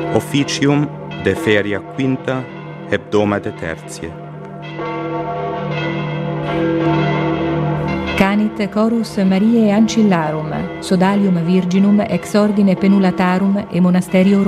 Officium de feria quinta hebdoma de tertie. Canit chorus Mariae Ancillarum, sodalium virginum ex ordine penulatarum e monasterio